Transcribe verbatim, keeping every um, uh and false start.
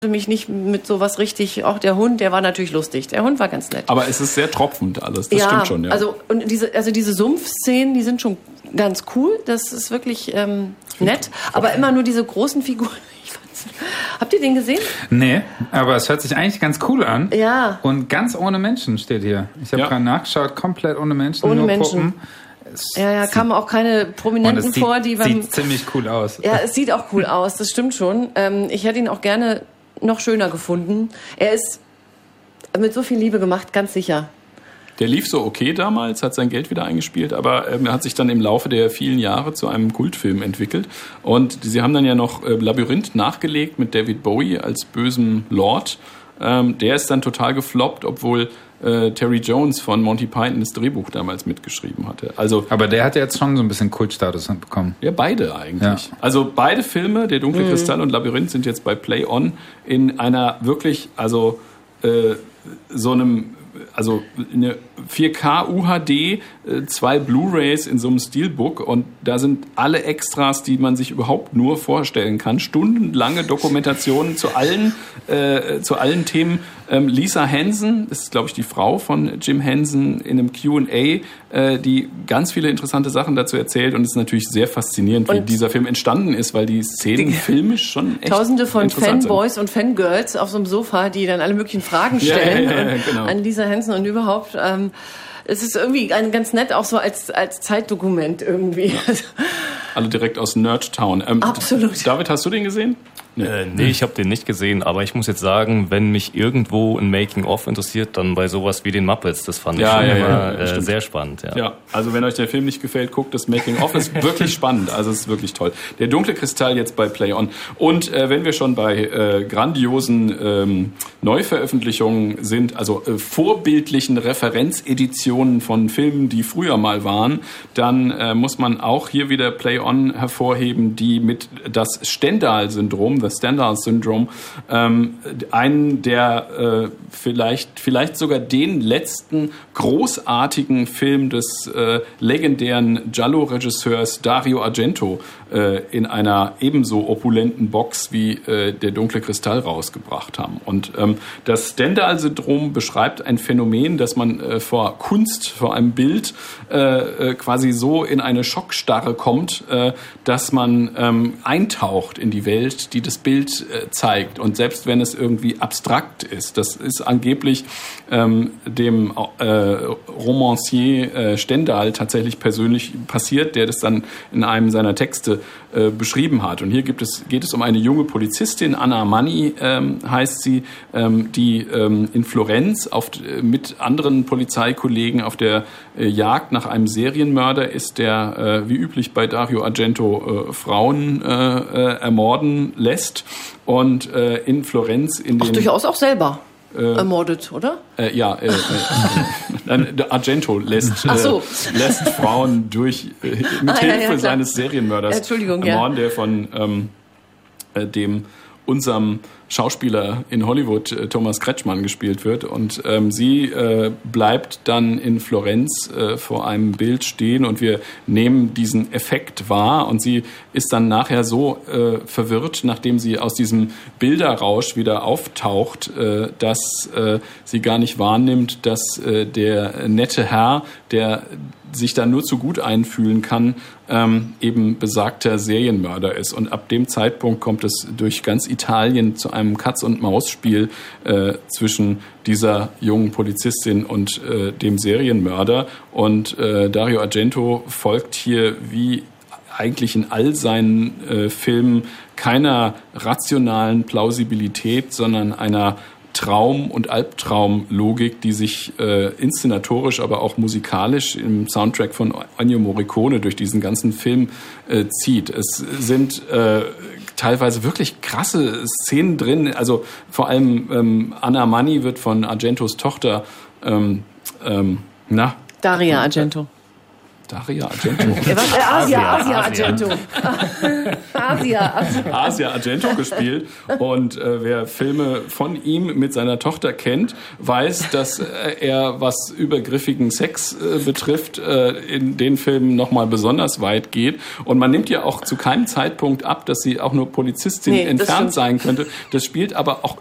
mich nicht mit sowas richtig, auch der Hund, der war natürlich lustig. Der Hund war ganz nett. Aber es ist sehr tropfend alles, das ja, stimmt schon. Ja, also, und diese, also diese Sumpfszenen, die sind schon ganz cool, das ist wirklich ähm, nett, aber immer nur diese großen Figuren. Ich fand's, habt ihr den gesehen? Nee, aber es hört sich eigentlich ganz cool an. Ja. Und ganz ohne Menschen steht hier. Ich habe ja. gerade nachgeschaut, komplett ohne Menschen, ohne nur Menschen. Puppen. Es ja, ja, kamen auch keine Prominenten und es vor, sieht, die beim... sieht ziemlich cool aus. Ja, es sieht auch cool aus, das stimmt schon. Ähm, ich hätte ihn auch gerne noch schöner gefunden. Er ist mit so viel Liebe gemacht, ganz sicher. Der lief so okay damals, hat sein Geld wieder eingespielt, aber ähm, er hat sich dann im Laufe der vielen Jahre zu einem Kultfilm entwickelt. Und sie haben dann ja noch äh, Labyrinth nachgelegt mit David Bowie als bösem Lord. Ähm, der ist dann total gefloppt, obwohl äh, Terry Jones von Monty Python das Drehbuch damals mitgeschrieben hatte. Also, aber der hat ja jetzt schon so ein bisschen Kultstatus bekommen. Ja, beide eigentlich. Ja. Also beide Filme, Der dunkle mhm. Kristall und Labyrinth, sind jetzt bei Play On in einer wirklich, also äh, so einem, also eine vier K U H D, äh, zwei Blu-rays in so einem Steelbook, und da sind alle Extras, die man sich überhaupt nur vorstellen kann. Stundenlange Dokumentationen zu allen, äh, zu allen Themen. Ähm, Lisa Hansen, das ist glaube ich die Frau von Jim Henson, in einem Q and A, äh, die ganz viele interessante Sachen dazu erzählt, und es ist natürlich sehr faszinierend, wie und dieser Film entstanden ist, weil die Szenen die filmisch schon echt Tausende von Fanboys sind. Und Fangirls auf so einem Sofa, die dann alle möglichen Fragen stellen ja, ja, ja, genau. an Lisa Hansen und überhaupt. Ähm, es ist irgendwie ein, ganz nett, auch so als, als Zeitdokument irgendwie. Alle direkt aus Nerdtown. Ähm, Absolut. David, hast du den gesehen? Nee, äh, nee ich habe den nicht gesehen, aber ich muss jetzt sagen, wenn mich irgendwo ein Making-of interessiert, dann bei sowas wie den Muppets. Das fand ja, ich ja, immer ja, äh, sehr spannend. Ja. ja, also wenn euch der Film nicht gefällt, guckt das Making-of. Ist wirklich spannend, also es ist wirklich toll. Der dunkle Kristall jetzt bei Play On. Und äh, wenn wir schon bei äh, grandiosen ähm, Neuveröffentlichungen sind, also äh, vorbildlichen Referenzeditionen von Filmen, die früher mal waren, dann äh, muss man auch hier wieder Play On hervorheben, die mit das Stendhal-Syndrom, das Stendhal-Syndrom, ähm, einen der äh, vielleicht, vielleicht sogar den letzten großartigen Film des äh, legendären Giallo-Regisseurs Dario Argento äh, in einer ebenso opulenten Box wie äh, Der dunkle Kristall rausgebracht haben. Und ähm, das Stendhal-Syndrom beschreibt ein Phänomen, dass man äh, vor Kunst, vor einem Bild äh, quasi so in eine Schockstarre kommt, äh, dass man ähm, eintaucht in die Welt, die das Bild äh, zeigt. Und selbst wenn es irgendwie abstrakt ist, das ist angeblich ähm, dem äh, Romancier äh, Stendhal tatsächlich persönlich passiert, der das dann in einem seiner Texte äh, beschrieben hat. Und hier gibt es, geht es um eine junge Polizistin, Anna Manni ähm, heißt sie, ähm, die ähm, in Florenz auf, äh, mit anderen Polizeikollegen auf der äh, Jagd nach einem Serienmörder ist, der äh, wie üblich bei Dario Argento äh, Frauen äh, äh, ermorden lässt. Und äh, in Florenz in den... Ach, durchaus auch selber äh, ermordet, oder? Äh, ja, äh, äh, Argento lässt, äh, so. lässt Frauen durch äh, mit ah, Hilfe ja, ja, seines Serienmörders Entschuldigung, ermorden, ja. der von ähm, äh, dem unserem Schauspieler in Hollywood, äh, Thomas Kretschmann, gespielt wird. Und ähm, sie äh, bleibt dann in Florenz äh, vor einem Bild stehen, und wir nehmen diesen Effekt wahr, und sie ist dann nachher so äh, verwirrt, nachdem sie aus diesem Bilderrausch wieder auftaucht, äh, dass äh, sie gar nicht wahrnimmt, dass äh, der nette Herr, der sich da nur zu gut einfühlen kann, ähm, eben besagter Serienmörder ist. Und ab dem Zeitpunkt kommt es durch ganz Italien zu einem Katz-und-Maus-Spiel äh, zwischen dieser jungen Polizistin und äh, dem Serienmörder. Und äh, Dario Argento folgt hier wie eigentlich in all seinen äh, Filmen keiner rationalen Plausibilität, sondern einer Traum- und Albtraumlogik, die sich äh, inszenatorisch, aber auch musikalisch im Soundtrack von Ennio Morricone durch diesen ganzen Film äh, zieht. Es sind äh, teilweise wirklich krasse Szenen drin. Also vor allem ähm, Anna Manni wird von Argentos Tochter ähm, ähm, na Daria Argento. Daria Argento. Ja, was? Äh, Asia, Asia, Asia. Argento. Asia, Asia. Asia Argento gespielt. Und äh, wer Filme von ihm mit seiner Tochter kennt, weiß, dass äh, er, was übergriffigen Sex äh, betrifft, äh, in den Filmen nochmal besonders weit geht. Und man nimmt ja auch zu keinem Zeitpunkt ab, dass sie auch nur Polizistin Nee, das entfernt stimmt. sein könnte. Das spielt aber auch